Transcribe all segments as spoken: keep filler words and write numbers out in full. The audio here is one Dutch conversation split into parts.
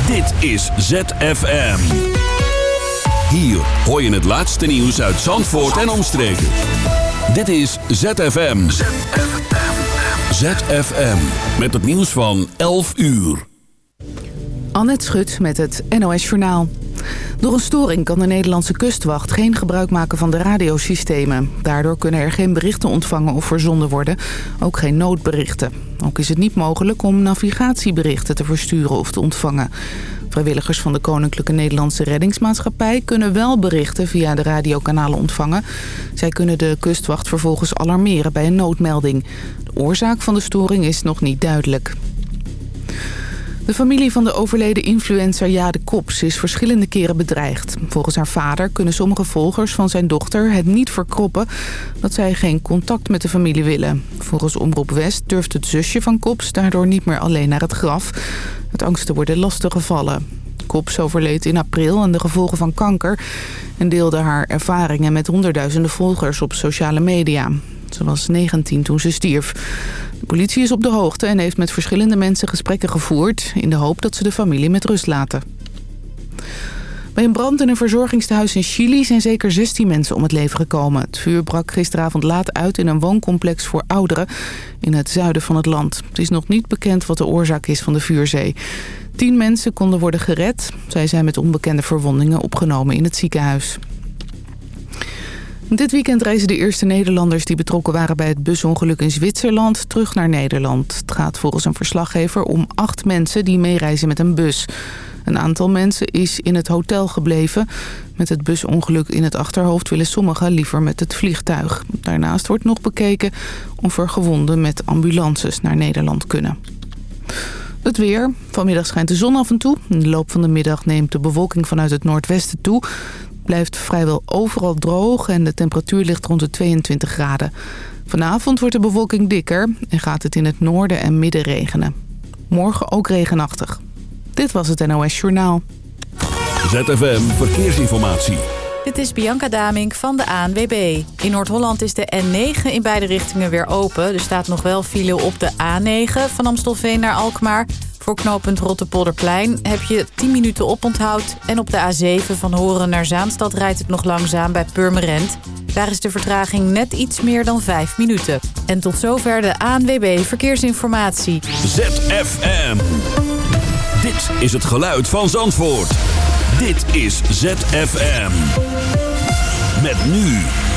Dit is Z F M. Hier hoor je het laatste nieuws uit Zandvoort en omstreken. Dit is Z F M. Z F M. Met het nieuws van elf uur. Annette Schut met het N O S Journaal. Door een storing kan de Nederlandse kustwacht geen gebruik maken van de radiosystemen. Daardoor kunnen er geen berichten ontvangen of verzonden worden, ook geen noodberichten. Ook is het niet mogelijk om navigatieberichten te versturen of te ontvangen. Vrijwilligers van de Koninklijke Nederlandse Reddingsmaatschappij kunnen wel berichten via de radiokanalen ontvangen. Zij kunnen de kustwacht vervolgens alarmeren bij een noodmelding. De oorzaak van de storing is nog niet duidelijk. De familie van de overleden influencer Jade Kops is verschillende keren bedreigd. Volgens haar vader kunnen sommige volgers van zijn dochter het niet verkroppen dat zij geen contact met de familie willen. Volgens Omroep West durft het zusje van Kops daardoor niet meer alleen naar het graf. Het angst te worden lastiggevallen. Kops overleed in april aan de gevolgen van kanker en deelde haar ervaringen met honderdduizenden volgers op sociale media. Ze was negentien toen ze stierf. De politie is op de hoogte en heeft met verschillende mensen gesprekken gevoerd in de hoop dat ze de familie met rust laten. Bij een brand in een verzorgingstehuis in Chili zijn zeker zestien mensen om het leven gekomen. Het vuur brak gisteravond laat uit in een wooncomplex voor ouderen in het zuiden van het land. Het is nog niet bekend wat de oorzaak is van de vuurzee. Tien mensen konden worden gered. Zij zijn met onbekende verwondingen opgenomen in het ziekenhuis. Dit weekend reizen de eerste Nederlanders die betrokken waren bij het busongeluk in Zwitserland terug naar Nederland. Het gaat volgens een verslaggever om acht mensen die meereizen met een bus. Een aantal mensen is in het hotel gebleven. Met het busongeluk in het achterhoofd willen sommigen liever met het vliegtuig. Daarnaast wordt nog bekeken of er gewonden met ambulances naar Nederland kunnen. Het weer. Vanmiddag schijnt de zon af en toe. In de loop van de middag neemt de bewolking vanuit het noordwesten toe. Het blijft vrijwel overal droog en de temperatuur ligt rond de tweeëntwintig graden. Vanavond wordt de bewolking dikker en gaat het in het noorden en midden regenen. Morgen ook regenachtig. Dit was het N O S Journaal. Z F M Verkeersinformatie. Dit is Bianca Damink van de A N W B. In Noord-Holland is de N negen in beide richtingen weer open. Er staat nog wel file op de A negen van Amstelveen naar Alkmaar. Voor knooppunt Rotterpolderplein heb je tien minuten oponthoud. En op de A zeven van Horen naar Zaanstad rijdt het nog langzaam bij Purmerend. Daar is de vertraging net iets meer dan vijf minuten. En tot zover de A N W B Verkeersinformatie. Z F M. Dit is het geluid van Zandvoort. Dit is Z F M. Met nu.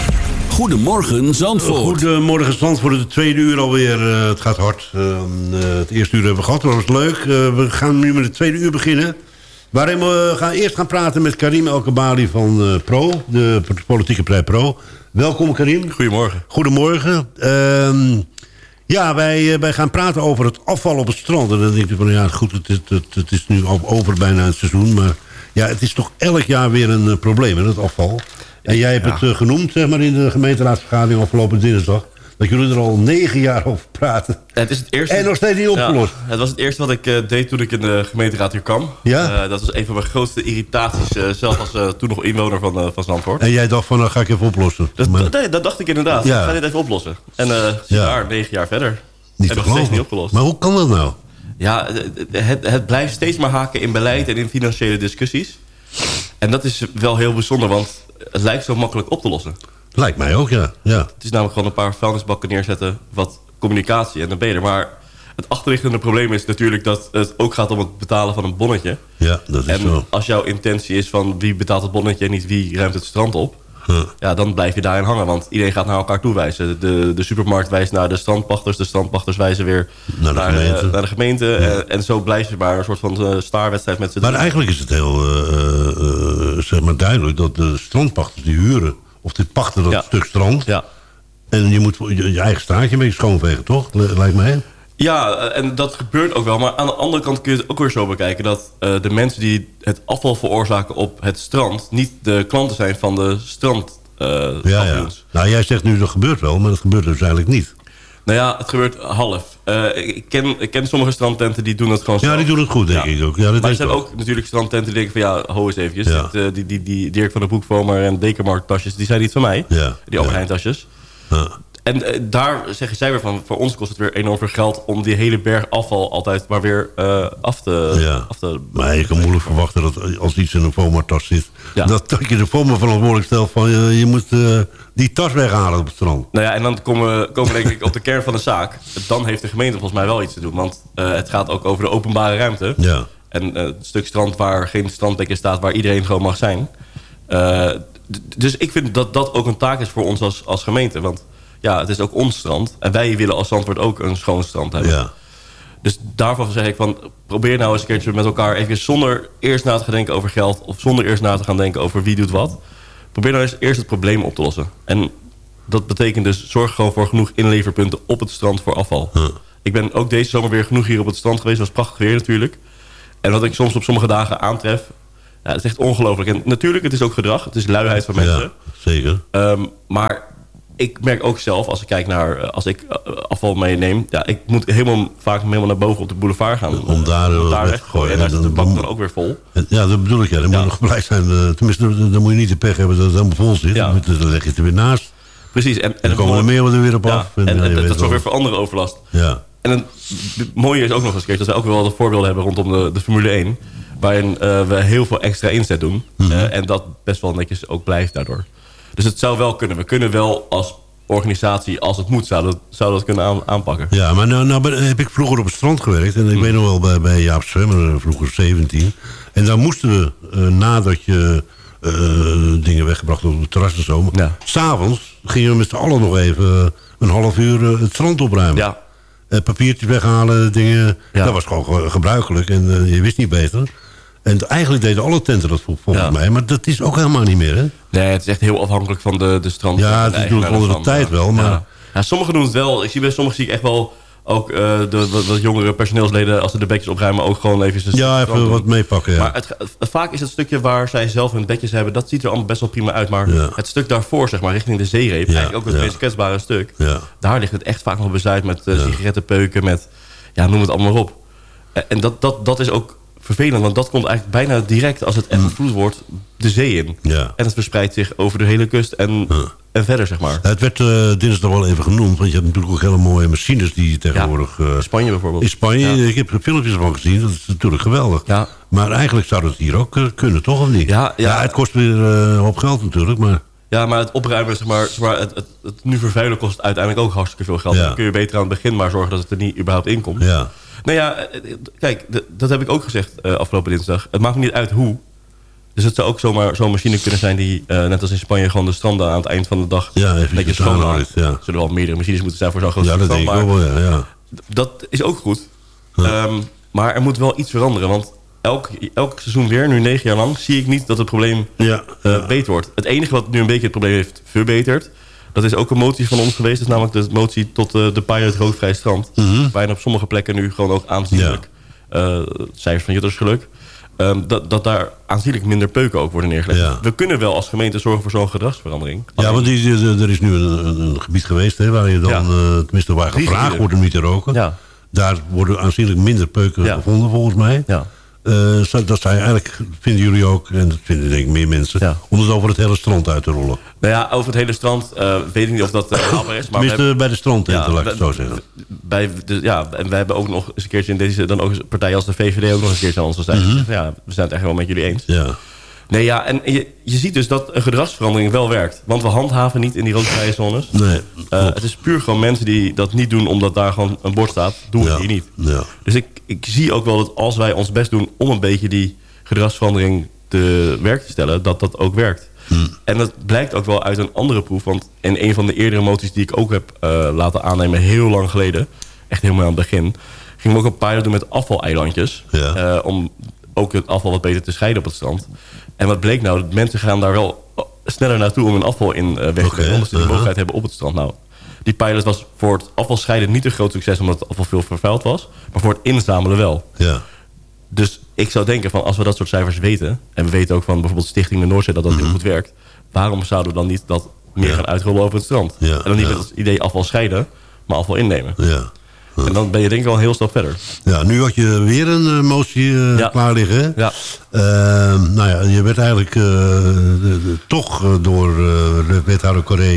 Goedemorgen Zandvoort. Goedemorgen Zandvoort, de tweede uur alweer. Uh, het gaat hard. Uh, uh, het eerste uur hebben we gehad, dat was leuk. Uh, we gaan nu met het tweede uur beginnen. Waarin we gaan eerst gaan praten met Karim El-Kabali van uh, Pro, de politieke partij Pro. Welkom Karim. Goedemorgen. Goedemorgen. Uh, ja, wij, wij gaan praten over het afval op het strand. En dan denk je van, ja goed, het, het, het, het is nu over bijna het seizoen. Maar ja, het is toch elk jaar weer een uh, probleem, hè, het afval. En jij hebt ja. het uh, genoemd zeg maar, in de gemeenteraadsvergadering afgelopen dinsdag. Dat jullie er al negen jaar over praten. Het is het eerste, en nog steeds niet opgelost. Ja, het was het eerste wat ik uh, deed toen ik in de gemeenteraad hier kwam. Ja? Uh, dat was een van mijn grootste irritaties. Uh, zelf als uh, toen nog inwoner van, uh, van Zandvoort. En jij dacht van, nou ga ik even oplossen. Dat, maar... nee, dat dacht ik inderdaad. Ja. Ik ga dit even oplossen. En uh, ja. daar, negen jaar verder. Niet en nog steeds niet opgelost. Maar hoe kan dat nou? Ja, het, het blijft steeds maar haken in beleid en in financiële discussies. En dat is wel heel bijzonder, want het lijkt zo makkelijk op te lossen. Lijkt mij ook, ja. ja. Het is namelijk gewoon een paar vuilnisbakken neerzetten, wat communicatie en dan ben je er. Maar het achterliggende probleem is natuurlijk dat het ook gaat om het betalen van een bonnetje. Ja, dat is en zo. Als jouw intentie is van wie betaalt het bonnetje en niet wie ruimt het strand op, huh. ja, dan blijf je daarin hangen. Want iedereen gaat naar elkaar toe wijzen. De, de supermarkt wijst naar de strandpachters, de strandpachters wijzen weer naar de naar, gemeente. Uh, naar de gemeente. Ja. En, en zo blijf je maar een soort van uh, staarwedstrijd met z'n Maar eigenlijk is het heel uh, uh, zeg maar duidelijk dat de strandpachters die huren, of die pachten dat ja. stuk strand. Ja. En je moet je, je eigen straatje een beetje schoonvegen, toch? Lijkt mij. Ja, en dat gebeurt ook wel. Maar aan de andere kant kun je het ook weer zo bekijken dat uh, de mensen die het afval veroorzaken op het strand niet de klanten zijn van de strand. Uh, ja, ja. Nou, jij zegt nu dat gebeurt wel, maar dat gebeurt dus eigenlijk niet. Nou ja, het gebeurt half. Uh, ik, ken, ik ken sommige strandtenten die doen het gewoon zo. Ja, die doen het goed, denk ja. ik ook. Ja, dat maar er zijn ook. ook natuurlijk strandtenten die denken van ja, ho eens eventjes. Ja. Dit, uh, die, die, die Dirk van der Broekvomer en Dekenmarkt tasjes, die zijn niet van mij. Ja. Die overheidstasjes. Ja. En uh, daar zeggen zij weer van, voor ons kost het weer enorm veel geld om die hele berg afval altijd maar weer uh, af, te, ja. af te... Maar je kan moeilijk verwachten dat als iets in een FOMA-tas zit... Ja. Dat, dat je de FOMA verantwoordelijk stelt van je, je moet uh, die tas weghalen op het strand. Nou ja, en dan komen we, komen we denk ik op de kern van de zaak. Dan heeft de gemeente volgens mij wel iets te doen. Want uh, het gaat ook over de openbare ruimte. Ja. En uh, een stuk strand waar geen strandbekje staat... waar iedereen gewoon mag zijn. Uh, d- dus ik vind dat dat ook een taak is voor ons als, als gemeente. Want ja, het is ook ons strand. En wij willen als Zandvoort ook een schoon strand hebben. Ja. Dus daarvan zeg ik van... probeer nou eens een keertje met elkaar... even zonder eerst na te gaan denken over geld... of zonder eerst na te gaan denken over wie doet wat... probeer nou eens eerst het probleem op te lossen. En dat betekent dus... zorg gewoon voor genoeg inleverpunten op het strand voor afval. Huh. Ik ben ook deze zomer weer genoeg hier op het strand geweest. Het was prachtig weer natuurlijk. En wat ik soms op sommige dagen aantref... ja, dat is echt ongelooflijk. En natuurlijk, het is ook gedrag. Het is luiheid van mensen. Ja, zeker. Um, maar... ik merk ook zelf, als ik kijk naar, als ik afval meeneem... ja, ik moet helemaal vaak helemaal naar boven op de boulevard gaan. Om daar, om daar weg te gooien. En daar zit de bak dan ook weer vol. Ja, dat bedoel ik. Ja. Dan ja. moet je nog blij zijn. Uh, tenminste, dan moet je niet de pech hebben dat het helemaal vol zit. Ja. Dan leg je het er weer naast. Precies. En, en, en dan komen er meer weer op ja, af. En, en, en dat zorgt weer voor andere overlast. Ja. En het mooie is ook nog eens keer... dat wij ook wel wat voorbeelden hebben rondom de, de Formule één... waarin uh, we heel veel extra inzet doen. Mm-hmm. Uh, en dat best wel netjes ook blijft daardoor. Dus het zou wel kunnen. We kunnen wel als organisatie, als het moet, zou dat, zou dat kunnen aan, aanpakken. Ja, maar nou, nou heb ik vroeger op het strand gewerkt. En ik mm. weet nog wel bij, bij Jaap Zwemmer, vroeger zeventien. En dan moesten we, uh, nadat je uh, dingen weggebracht op het terras en zo... Ja. 's avonds gingen we met z'n allen nog even uh, een half uur uh, het strand opruimen. Ja. Uh, papiertjes weghalen, dingen. Ja. Dat was gewoon gebruikelijk en uh, je wist niet beter. En eigenlijk deden alle tenten dat volgens ja. mij. Maar dat is ook helemaal niet meer, hè? Nee, het is echt heel afhankelijk van de, de strand. Ja, het is natuurlijk onder de tijd wel, maar... Ja. Ja, sommigen doen het wel. Ik zie bij sommigen zie ik echt wel ook uh, de wat, wat jongere personeelsleden... als ze de bekjes opruimen, ook gewoon even... De ja, even wat meepakken, ja. Maar het, het, vaak is het stukje waar zij zelf hun bekjes hebben... dat ziet er allemaal best wel prima uit. Maar ja. het stuk daarvoor, zeg maar, richting de zeereep... Ja. eigenlijk ook het ja. meest kwetsbare stuk... Ja. daar ligt het echt vaak nog bezaaid met uh, ja. sigarettenpeuken... met, ja, noem het allemaal op. En dat, dat, dat is ook... vervelend, want dat komt eigenlijk bijna direct... als het echt bevloed wordt, de zee in. Ja. En het verspreidt zich over de hele kust en, ja. en verder, zeg maar. Het werd uh, dinsdag wel even genoemd... want je hebt natuurlijk ook hele mooie machines die je tegenwoordig... Ja. In Spanje bijvoorbeeld. In Spanje, ja. ik heb er filmpjes van gezien. Dat is natuurlijk geweldig. Ja. Maar eigenlijk zou dat hier ook uh, kunnen, toch? Of niet? Ja, ja. ja het kost weer uh, op geld natuurlijk, maar... Ja, maar het opruimen, zeg maar, zeg maar het, het, het nu vervuilen kost uiteindelijk ook hartstikke veel geld. Ja. Dan kun je beter aan het begin maar zorgen dat het er niet überhaupt in komt. Ja. Nou ja, kijk, dat heb ik ook gezegd uh, afgelopen dinsdag. Het maakt niet uit hoe. Dus het zou ook zomaar zo'n machine kunnen zijn die, uh, net als in Spanje, gewoon de stranden aan het eind van de dag... Ja, even schoonmaakt. Ja. Er zullen wel meerdere machines moeten zijn voor zo'n groot ja, dat denk ik wel, ja, ja. Dat is ook goed. Ja. Um, maar er moet wel iets veranderen, want elk, elk seizoen weer, nu negen jaar lang... zie ik niet dat het probleem ja, uh, ja. beter wordt. Het enige wat nu een beetje het probleem heeft verbeterd... dat is ook een motie van ons geweest. Dat is namelijk de motie tot uh, de pilot rookvrij strand. Mm-hmm. Waarin op sommige plekken nu gewoon ook aanzienlijk... Ja. Uh, cijfers van Juttersgeluk... Um, dat, dat daar aanzienlijk minder peuken ook worden neergelegd. Ja. We kunnen wel als gemeente zorgen voor zo'n gedragsverandering. Ja, want die, die, er is nu een, een, een gebied geweest... Hè, waar je dan, ja. uh, tenminste waar gevraagd wordt om niet te roken. Ja. Daar worden aanzienlijk minder peuken ja. gevonden volgens mij. Ja. Uh, dat zijn eigenlijk, vinden jullie ook, en dat vinden denk ik meer mensen... Ja. om het over het hele strand uit te rollen. Nou ja, over het hele strand uh, weet ik niet of dat uh, haalbaar is. Maar tenminste hebben, bij de strandtenten, ja, laat ik het zo zeggen. Bij de, ja, en we hebben ook nog eens een keertje in deze... dan ook een partij als de V V D ook nog een keertje aan onze zijde. Mm-hmm. Ja, we zijn het echt wel met jullie eens. Ja. Nee, ja, en je, je ziet dus dat een gedragsverandering wel werkt. Want we handhaven niet in die rookvrije zones. Nee, uh, het is puur gewoon mensen die dat niet doen... omdat daar gewoon een bord staat, doen we ja. die niet. Ja. Dus ik, ik zie ook wel dat als wij ons best doen... om een beetje die gedragsverandering te werk te stellen... dat dat ook werkt. Hmm. En dat blijkt ook wel uit een andere proef. Want in een van de eerdere moties die ik ook heb uh, laten aannemen... heel lang geleden, echt helemaal aan het begin... gingen we ook een pilot doen met afvaleilandjes... Ja. Uh, om ook het afval wat beter te scheiden op het strand... En wat bleek nou? Dat mensen gaan daar wel sneller naartoe om hun afval in uh, weg te brengen. Okay, omdat ze die uh-huh. mogelijkheid hebben op het strand. Nou, die pilot was voor het afvalscheiden niet een groot succes... omdat het afval veel vervuild was. Maar voor het inzamelen wel. Ja. Dus ik zou denken van als we dat soort cijfers weten... en we weten ook van bijvoorbeeld Stichting de Noordzee dat dat uh-huh. heel goed werkt... waarom zouden we dan niet dat meer ja. gaan uitrollen over het strand? Ja. En dan niet ja. met het idee afval scheiden, maar afval innemen. Ja. Ja. En dan ben je denk ik wel een heel stap verder. Ja, nu had je weer een uh, motie uh, ja. klaar liggen. Ja. Uh, nou ja, je werd eigenlijk uh, de, de, toch uh, door uh, de wethouder Corré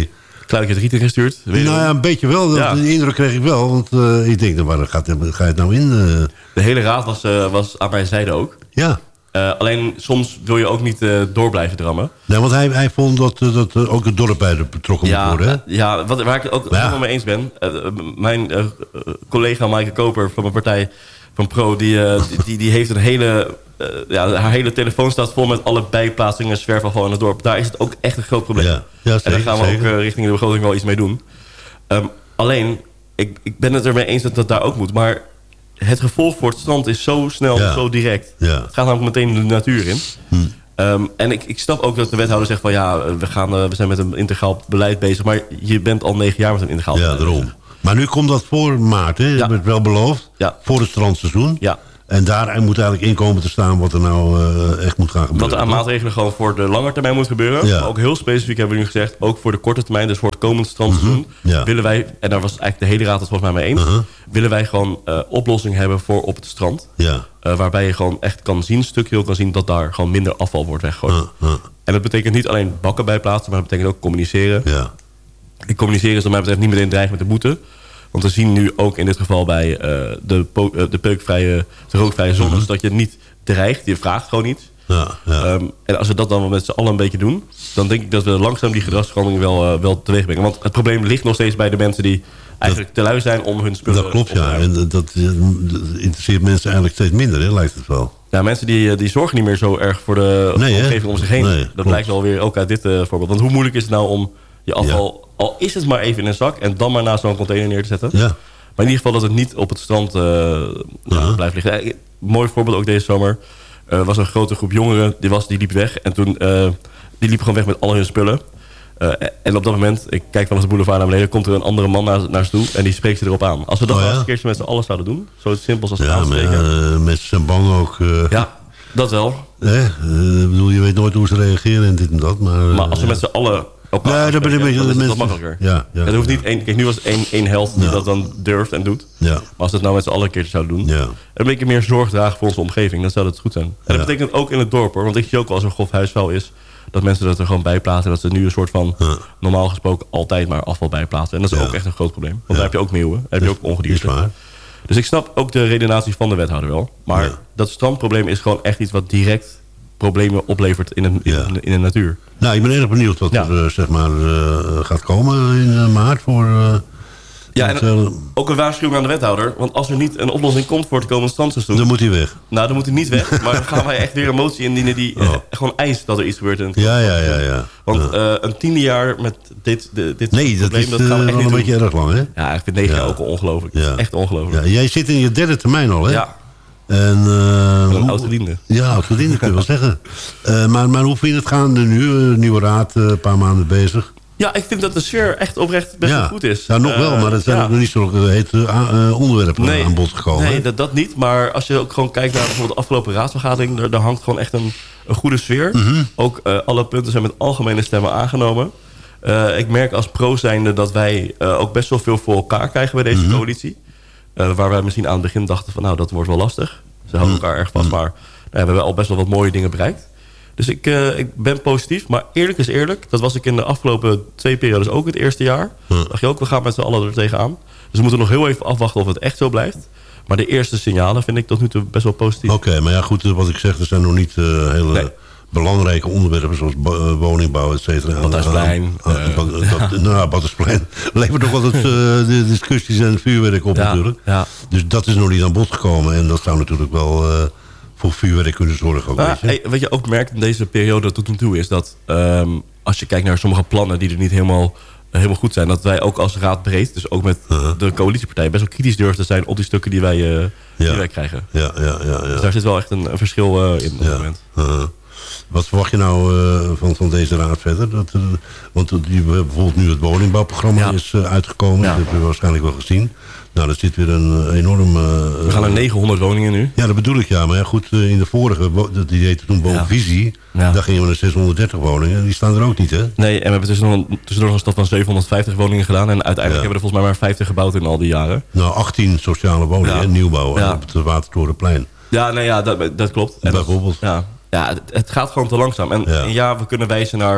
Kluitje het riet ingestuurd. Nou ja, een beetje wel. Dat, ja. Die indruk kreeg ik wel. Want uh, ik denk, waar gaat, ga je het nou in? Uh... De hele raad was, uh, was aan mijn zijde ook. Ja. Uh, alleen soms wil je ook niet uh, door blijven drammen. Nee, want hij, hij vond dat, dat uh, ook het dorp bij betrokken ja, moet worden. Hè? Ja, wat, waar ik het ook ja. helemaal mee eens ben. Uh, mijn uh, collega Maaike Koper van mijn partij van Pro... die, uh, die, die heeft een hele... Uh, ja, haar hele telefoon staat vol met alle bijplaatsingen en zwerfafval in het dorp. Daar is het ook echt een groot probleem. Ja, ja, zeker, en daar gaan we zeker. ook uh, richting de begroting wel iets mee doen. Um, alleen, ik, ik ben het ermee eens dat dat daar ook moet. Maar het gevolg voor het strand is zo snel, ja. zo direct. Ja. Het gaat namelijk meteen de natuur in. Hm. Um, en ik, ik snap ook dat de wethouder zegt van... ja, we, gaan, uh, we zijn met een integraal beleid bezig. Maar je bent al negen jaar met een integraal beleid. Ja, daarom. Maar nu komt dat voor maart, hè? Je ja. hebt het wel beloofd. Ja. Voor het strandseizoen. Ja. En daar moet eigenlijk inkomen te staan wat er nou uh, echt moet gaan gebeuren. Wat er aan maatregelen gewoon voor de lange termijn moet gebeuren. Ja. Maar ook heel specifiek hebben we nu gezegd... ook voor de korte termijn, dus voor het komend strandseizoen... Mm-hmm. Ja. willen wij, en daar was eigenlijk de hele raad het volgens mij mee eens... Uh-huh. willen wij gewoon uh, oplossing hebben voor op het strand. Ja. Uh, waarbij je gewoon echt kan zien, stukje kan zien... dat daar gewoon minder afval wordt weggegooid. Uh-huh. En dat betekent niet alleen bakken bijplaatsen... maar dat betekent ook communiceren. Ja. En communiceren is wat mij betreft niet meteen dreigen met de boete... Want we zien nu ook in dit geval bij uh, de, po- uh, de peukvrije, de rookvrije zones... Mm-hmm. dat je niet dreigt, je vraagt gewoon iets. Ja, ja. Um, en als we dat dan met z'n allen een beetje doen... dan denk ik dat we langzaam die gedragsverandering wel, uh, wel teweeg brengen. Want het probleem ligt nog steeds bij de mensen die eigenlijk dat, te lui zijn om hun spullen... Dat klopt, ja. En dat, dat interesseert mensen eigenlijk steeds minder, hè, lijkt het wel. Ja, mensen die, die zorgen niet meer zo erg voor de nee, omgeving om zich heen. Nee, dat klopt. Blijkt wel weer ook uit dit uh, voorbeeld. Want hoe moeilijk is het nou om je afval... Ja. Al is het maar even in een zak en dan maar naast zo'n container neer te zetten. Ja. Maar in ieder geval dat het niet op het strand uh, uh-huh. blijft liggen. Eh, mooi voorbeeld ook deze zomer. Er uh, was een grote groep jongeren, die, was, die liep weg. En toen, uh, die liep gewoon weg met al hun spullen. Uh, en op dat moment, ik kijk wel eens de boulevard naar beneden... komt er een andere man naar, naar ze toe en die spreekt ze erop aan. Als we dat oh, ja? eens een keertje met z'n allen zouden doen... zo simpel als ja, aanspreken. Ja, uh, mensen zijn bang ook. Uh, ja, dat wel. Eh, uh, bedoel, je weet nooit hoe ze reageren en dit en dat. Maar, uh, maar als we met z'n allen... Ja, dat ben ik ja, dat is dat makkelijker. Ja, ja, het hoeft niet één, kijk, nu was het één, één held die ja. dat dan durft en doet. Ja. Maar als we het nou met z'n allen een keertje zouden doen... Ja. en een beetje meer zorg dragen voor onze omgeving... dan zou dat goed zijn. En dat ja. betekent ook in het dorp, hoor. Want ik zie ook als er grof huisvuil is... dat mensen dat er gewoon bij plaatsen. Dat ze nu een soort van, ja. normaal gesproken... altijd maar afval bij plaatsen. En dat is ja. ook echt een groot probleem. Want ja. daar heb je ook meeuwen. Daar heb je ook ongedierte. Dus ik snap ook de redenatie van de wethouder wel. Maar ja. dat strandprobleem is gewoon echt iets wat direct... problemen oplevert in, een, in, ja. in de natuur. Nou, ik ben erg benieuwd wat ja. er uh, zeg maar, uh, gaat komen in uh, maart voor... Uh, ja, en uh, ook een waarschuwing aan de wethouder. Want als er niet een oplossing komt voor het komende strandseizoen... dan moet hij weg. Nou, dan moet hij niet weg. Maar dan gaan wij echt weer een motie indienen die oh. uh, gewoon eist dat er iets gebeurt. In het ja, ja, ja, ja. Want uh, een tiende jaar met dit, de, dit nee, probleem... dat is dat gaan we echt niet een doen. Beetje erg lang, hè? Ja, ik vind negen jaar ja. ook al ongelooflijk. Ja. Echt ongelooflijk. Ja, jij zit in je derde termijn al, hè? Ja. En, uh, een oud-gediende. Ja, oud-gediende kun je wel zeggen. Uh, maar, maar hoe vind je het gaande nu? Uh, nieuwe raad, een uh, paar maanden bezig. Ja, ik vind dat de sfeer echt oprecht best ja. wel goed is. Ja, nog wel, uh, maar er zijn ja. ook nog niet zo hete uh, onderwerpen nee, aan bod gekomen. Nee, dat, dat niet. Maar als je ook gewoon kijkt naar bijvoorbeeld de afgelopen raadsvergadering... daar, daar hangt gewoon echt een, een goede sfeer. Mm-hmm. Ook uh, alle punten zijn met algemene stemmen aangenomen. Uh, ik merk als pro zijnde dat wij uh, ook best wel veel voor elkaar krijgen bij deze mm-hmm. coalitie. Uh, waar wij misschien aan het begin dachten van nou, dat wordt wel lastig. Ze houden elkaar erg vast, maar nou, we hebben al best wel wat mooie dingen bereikt. Dus ik, uh, ik ben positief, maar eerlijk is eerlijk. Dat was ik in de afgelopen twee periodes ook het eerste jaar. Hm. Dacht je ook, we gaan met z'n allen er tegenaan. Dus we moeten nog heel even afwachten of het echt zo blijft. Maar de eerste signalen vind ik tot nu toe best wel positief. Oké, okay, maar ja goed, wat ik zeg, er zijn nog niet uh, hele... Nee. belangrijke onderwerpen zoals woningbouw, et cetera. Badhuisplein. Uh, nou, Badhuisplein levert toch altijd uh, de discussies en vuurwerk op ja, natuurlijk. Ja. Dus dat is nog niet aan bod gekomen. En dat zou natuurlijk wel uh, voor vuurwerk kunnen zorgen. Ook, nou, weet je? Hey, wat je ook merkt in deze periode tot nu toe is dat... Um, als je kijkt naar sommige plannen die er niet helemaal... helemaal goed zijn. Dat wij ook als raad breed, dus ook met uh-huh. de coalitiepartijen... best wel kritisch durven te zijn op die stukken die wij, uh, ja. die wij krijgen. Ja, ja, ja, ja. Dus daar zit wel echt een, een verschil uh, in op ja. het moment. Uh-huh. Wat verwacht je nou uh, van, van deze raad verder? Dat, uh, want die, bijvoorbeeld nu het woningbouwprogramma ja. is uh, uitgekomen. Ja. Dat heb je waarschijnlijk wel gezien. Nou, dat zit weer een uh, enorm... Uh, We gaan naar negenhonderd woningen nu. Ja, dat bedoel ik, ja. Maar ja, goed, uh, in de vorige, die heette toen Woonvisie... Ja. Ja. Daar gingen we naar zeshonderddertig woningen. Die staan er ook niet, hè? Nee, en we hebben tussendoor, tussendoor een stad van zevenhonderdvijftig woningen gedaan. En uiteindelijk ja. hebben we er volgens mij maar vijftig gebouwd in al die jaren. Nou, achttien sociale woningen, ja. nieuwbouw ja. op het Watertorenplein. Ja, nou ja, dat, dat klopt. En bijvoorbeeld. Dat, ja. Ja, het, het gaat gewoon te langzaam. En ja. ja, we kunnen wijzen naar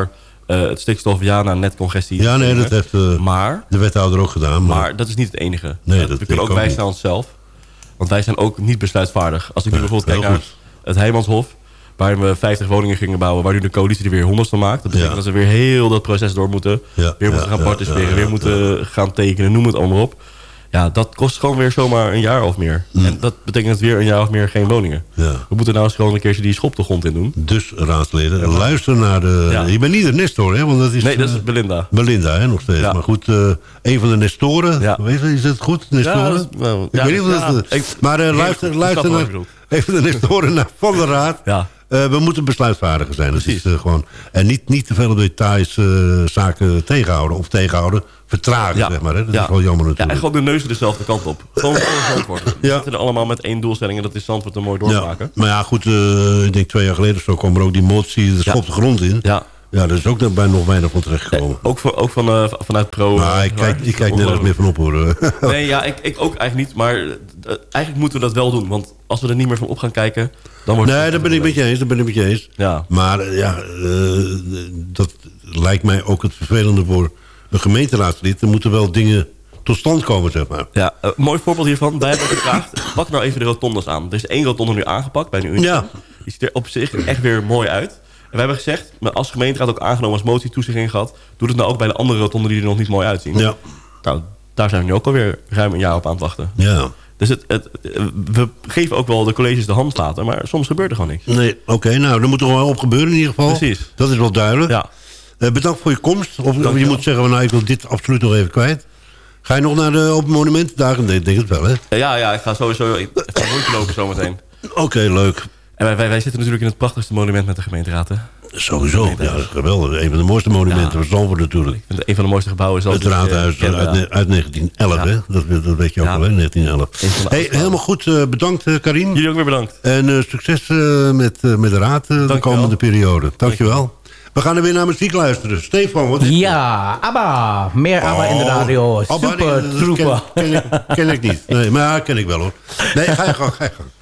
Uh, het stikstof, ja, naar net congestie. Ja, nee, dat heeft uh, maar, de wethouder ook gedaan. Maar, maar dat is niet het enige. Nee, uh, dat we kunnen ook wijzen naar onszelf. Want wij zijn ook niet besluitvaardig. Als ik nu ja, bijvoorbeeld kijk naar het Heimanshof, waar we vijftig woningen gingen bouwen, waar nu de coalitie er weer honderd van maakt. Dat betekent ja. dat ze weer heel dat proces door moeten. Ja, weer moeten ja, gaan participeren, ja, ja, weer moeten ja. gaan tekenen, noem het allemaal op. Ja, dat kost gewoon weer zomaar een jaar of meer. Mm. En dat betekent weer een jaar of meer geen woningen. Ja. We moeten nou eens gewoon een keertje die schop de grond in doen. Dus, raadsleden, ja. luister naar de... Ja. Je bent niet de Nestor, hè? Want dat is, nee, dat is Belinda. Belinda, hè, nog steeds. Ja. Maar goed, uh, een van de Nestoren. Ja. Weet je, is het goed, Nestoren? Ja, is, well, ik ja, weet niet of ja, dat is. Ik, maar uh, luister, luister naar even de Nestoren naar Van der Raad. Ja. Uh, we moeten besluitvaardiger zijn. Dat is, uh, gewoon, en niet, niet te veel details uh, zaken tegenhouden. Of tegenhouden, vertragen, ja. zeg maar. Hè. Dat ja. is wel jammer natuurlijk. Ja, en gewoon de neuzen dezelfde kant op. Gewoon voor Zandvoort. We ja. zitten er allemaal met één doelstelling. En dat is Zandvoort een mooi doormaken. Ja. Maar ja, goed. Uh, ik denk twee jaar geleden of zo kwam er ook die motie. De schop de grond in. Ja. Ja, dat is ook bij nog weinig van terechtgekomen. Ja, ook, voor, ook van, uh, vanuit Pro. Maar ik kijk, ik kijk nergens meer van op, hoor. Nee, ja, ik, ik ook eigenlijk niet. Maar uh, eigenlijk moeten we dat wel doen. Want als we er niet meer van op gaan kijken, dan wordt nee, dat ben ik met je eens. Dat ben ik met je eens. Ja. Maar uh, ja, uh, dat lijkt mij ook het vervelende voor een gemeenteraadslid. Er moeten wel dingen tot stand komen, zeg maar. Ja, een uh, mooi voorbeeld hiervan. Wij hebben gevraagd, pak nou even de rotondes aan. Er is één rotonde nu aangepakt bij de Unie. Ja. Die ziet er op zich echt weer mooi uit. En we hebben gezegd, als gemeenteraad ook aangenomen als motie toezegging gehad, doe het nou ook bij de andere rotonden die er nog niet mooi uitzien. Ja. Nou, daar zijn we nu ook alweer ruim een jaar op aan het wachten. Ja. Dus het, het, we geven ook wel de colleges de hand laten, maar soms gebeurt er gewoon niks. Nee, oké, okay, nou, er moet er wel op gebeuren in ieder geval. Precies. Dat is wel duidelijk. Ja. Uh, bedankt voor je komst. Of, of je moet zeggen, nou, ik wil dit absoluut nog even kwijt. Ga je nog naar de Open Monumentendagen? Nee, ik denk het wel, hè? Ja, ja, ik ga sowieso ik ga een rondje lopen zometeen. Oké, okay, leuk. En wij, wij, wij zitten natuurlijk in het prachtigste monument met de gemeenteraad, hè? Sowieso, ja, dat is geweldig. Een van de mooiste monumenten van ja. Zandvoort natuurlijk. Ik vind een van de mooiste gebouwen is het raadhuis uit, uit, uit negentien elf, ja. hè? Dat, dat weet je ook ja. wel, hè? negentien elf. Hey, helemaal goed, uh, bedankt uh, Karin. Jullie ook weer bedankt. En uh, succes uh, met, uh, met de raad uh, de komende periode. Dankjewel. Dank We gaan er weer naar muziek luisteren. Stefan, wat is Ja, het? ABBA. Meer ABBA oh, in de radio. Super Trooper. Ken, ken, ken ik niet. Nee, maar ja, ken ik wel hoor. Nee, ga je gang, ga je gang.